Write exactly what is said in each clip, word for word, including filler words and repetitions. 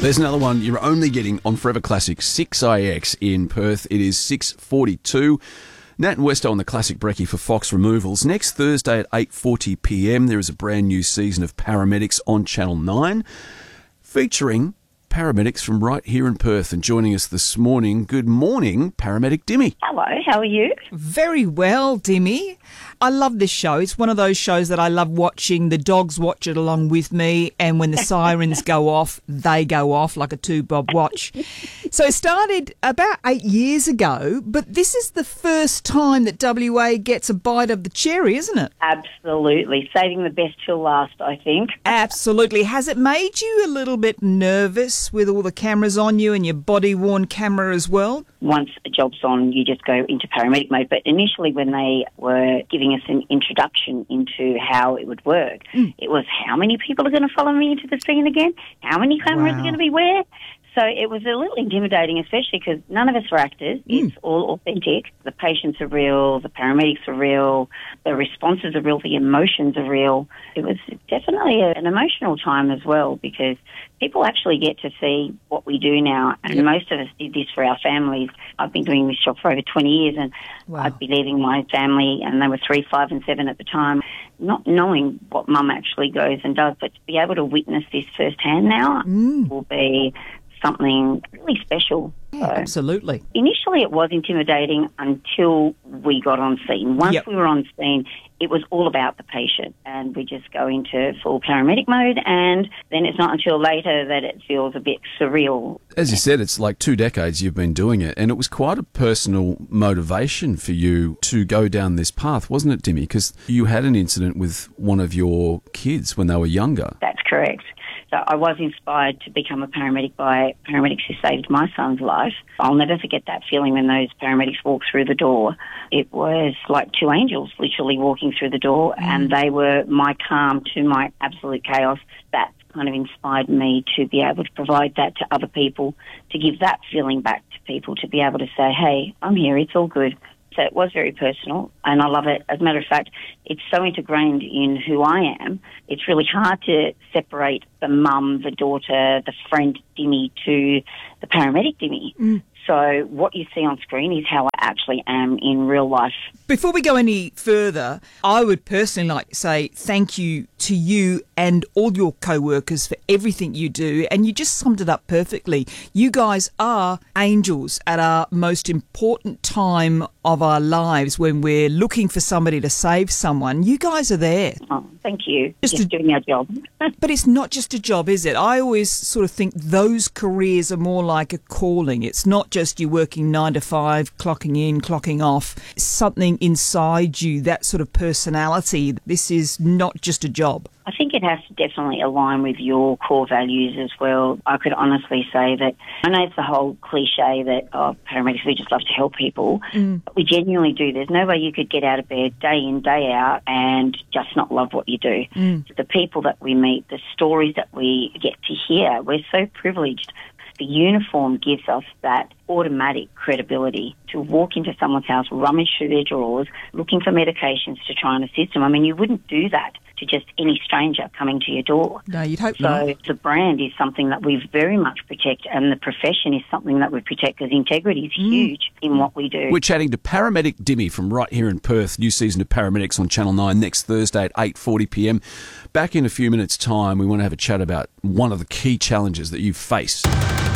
There's another one you're only getting on Forever Classic, six A X in Perth. It is six forty-two. Nat and Westo on the Classic Brekkie for Fox Removals. Next Thursday at eight forty p m, there is a brand new season of Paramedics on Channel nine, featuring paramedics from right here in Perth. And joining us this morning, good morning, Paramedic Dimmy. Hello, how are you? Very well, Dimmy. I love this show. It's one of those shows that I love watching. The dogs watch it along with me, and when the sirens go off, they go off like a two-bob watch. So it started about eight years ago, but this is the first time that W A gets a bite of the cherry, isn't it? Absolutely. Saving the best till last, I think. Absolutely. Has it made you a little bit nervous with all the cameras on you and your body-worn camera as well? Once a job's on, you just go into paramedic mode. But initially when they were giving us an introduction into how it would work, mm. it was how many people are going to follow me into the scene again? How many cameras wow. are going to be where? So it was a little intimidating, especially because none of us were actors. Mm. It's all authentic. The patients are real. The paramedics are real. The responses are real. The emotions are real. It was definitely a, an emotional time as well, because people actually get to see what we do now. And yep. most of us did this for our families. I've been doing this job for over twenty years, and wow. I'd be leaving my family, and they were three, five and seven at the time, not knowing what mum actually goes and does. But to be able to witness this firsthand now mm. will be something really special. Yeah, so absolutely. Initially it was intimidating until we got on scene. Once yep. we were on scene, it was all about the patient, and we just go into full paramedic mode, and then it's not until later that it feels a bit surreal. As you said, it's like two decades you've been doing it, and it was quite a personal motivation for you to go down this path, wasn't it, Dimmy? Because you had an incident with one of your kids when they were younger. That's correct. So I was inspired to become a paramedic by paramedics who saved my son's life. I'll never forget that feeling when those paramedics walked through the door. It was like two angels literally walking through the door, mm. and they were my calm to my absolute chaos. That kind of inspired me to be able to provide that to other people, to give that feeling back to people, to be able to say, hey, I'm here, it's all good. So it was very personal, and I love it. As a matter of fact, it's so ingrained in who I am, it's really hard to separate the mum, the daughter, the friend Dimmy to the paramedic Dimmy. Mm. So what you see on screen is how I actually am in real life. Before we go any further, I would personally like to say thank you to you and all your co-workers for everything you do, and you just summed it up perfectly. You guys are angels at our most important time of our lives when we're looking for somebody to save someone. You guys are there. Oh, thank you. Just, just a, doing our job. But it's not just a job, is it? I always sort of think those careers are more like a calling. It's not just you working nine to five, clocking in, clocking off. Something inside you, that sort of personality. This is not just a job. I think it has to definitely align with your core values as well. I could honestly say that, I know it's the whole cliche that, oh, paramedics, we just love to help people, mm. but we genuinely do. There's no way you could get out of bed day in, day out and just not love what you do. Mm. The people that we meet, the stories that we get to hear, we're so privileged. The uniform gives us that automatic credibility to walk into someone's house, rummage through their drawers, looking for medications to try and assist them. I mean, you wouldn't do that to just any stranger coming to your door. No, you'd hope so not. So the brand is something that we very much protect, and the profession is something that we protect, because integrity is mm. huge in what we do. We're chatting to Paramedic Dimmy from right here in Perth. New season of Paramedics on Channel nine next Thursday at eight forty p m. Back in a few minutes' time, we want to have a chat about one of the key challenges that you've faced.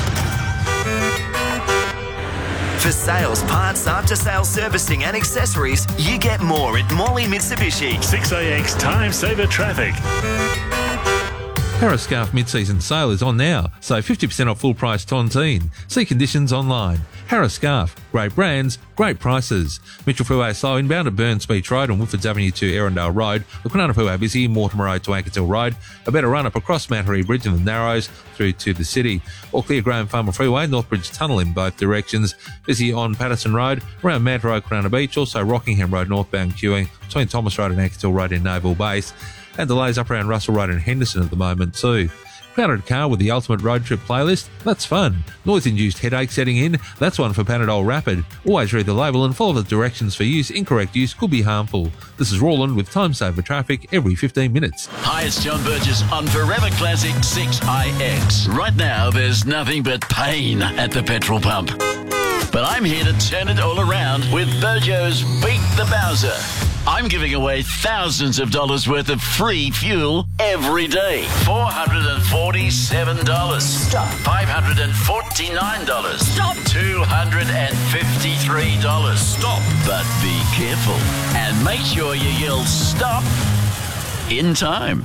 For sales, parts, after-sales servicing and accessories, you get more at Morley Mitsubishi. six A X Time Saver Traffic. Harriscarf mid-season sale is on now, so fifty percent off full-price tontine. See conditions online. Harriscarf, great brands, great prices. Mitchell Freeway slow inbound at Burns Beach Road and Woodfords Avenue to Erindale Road. The Kwinana Freeway busy, Mortimer Road to Ankershill Road. A better run up across Mount Harry Bridge and the Narrows through to the city. All clear Graham Farmer Freeway, Northbridge Tunnel in both directions. Busy on Patterson Road, around Manta Road, Kwinana Beach. Also Rockingham Road northbound queuing between Thomas Road and Ankershill Road in Naval Base. And delays up around Russell Road and Henderson at the moment too. Crowded car with the ultimate road trip playlist? That's fun. Noise-induced headache setting in? That's one for Panadol Rapid. Always read the label and follow the directions for use. Incorrect use could be harmful. This is Roland with Time Saver Traffic every fifteen minutes. Hi, it's John Burgess on Forever Classic six I X. Right now, there's nothing but pain at the petrol pump. But I'm here to turn it all around with Burjo's Beat the Bowser. I'm giving away thousands of dollars worth of free fuel every day. four hundred forty-seven dollars. Stop. five hundred forty-nine dollars. Stop. two hundred fifty-three dollars. Stop. But be careful and make sure you yell stop in time.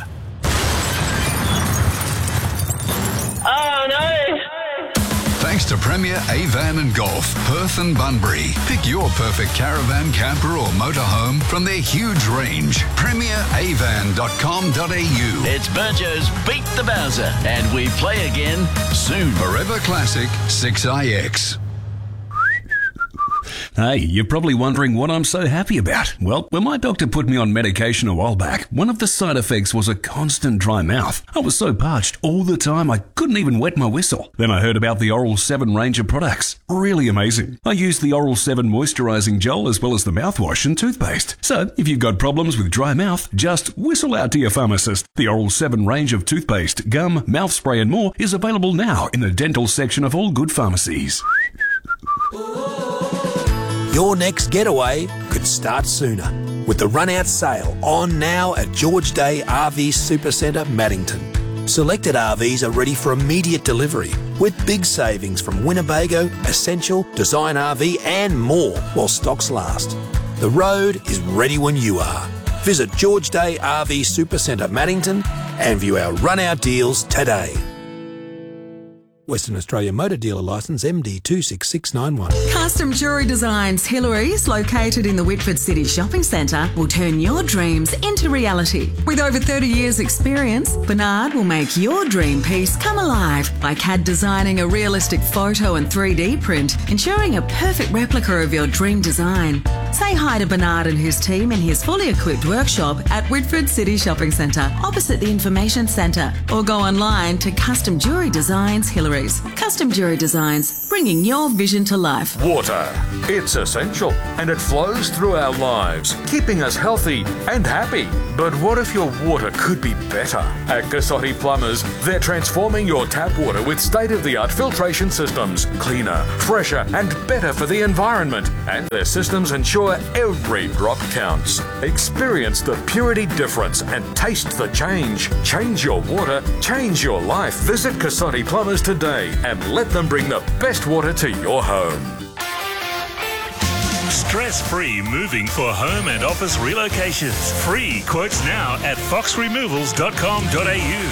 Oh, no. Thanks to Premier Avan and Golf, Perth and Bunbury. Pick your perfect caravan, camper or motorhome from their huge range. premier avan dot com dot a u. It's Burjo's Beat the Bowser, and we play again soon. Forever Classic six I X. Hey, you're probably wondering what I'm so happy about. Well, when my doctor put me on medication a while back, one of the side effects was a constant dry mouth. I was so parched all the time I couldn't even wet my whistle. Then I heard about the Oral seven range of products. Really amazing. I used the Oral seven moisturising gel as well as the mouthwash and toothpaste. So, if you've got problems with dry mouth, just whistle out to your pharmacist. The Oral seven range of toothpaste, gum, mouth spray and more is available now in the dental section of all good pharmacies. Your next getaway could start sooner with the run-out sale on now at George Day R V Supercentre, Maddington. Selected R Vs are ready for immediate delivery with big savings from Winnebago, Essential, Design R V and more while stocks last. The road is ready when you are. Visit George Day R V Supercentre, Maddington and view our run-out deals today. Western Australia Motor Dealer Licence M D two six six nine one. Custom Jewellery Designs Hillary's, located in the Whitford City Shopping Centre, will turn your dreams into reality. With over thirty years experience, Bernard will make your dream piece come alive by C A D designing a realistic photo and three D print, ensuring a perfect replica of your dream design. Say hi to Bernard and his team in his fully equipped workshop at Whitford City Shopping Centre, opposite the Information Centre, or go online to Custom Jewellery Designs Hillary's. Custom Jewellery Designs, bringing your vision to life. Water. It's essential and it flows through our lives, keeping us healthy and happy. But what if your water could be better? At Cassotti Plumbers, they're transforming your tap water with state-of-the-art filtration systems, cleaner, fresher and better for the environment. And their systems ensure every drop counts. Experience the purity difference and taste the change. Change your water, change your life. Visit Cassotti Plumbers today and let them bring the best water to your home. Stress-free moving for home and office relocations. Free quotes now at fox removals dot com dot a u.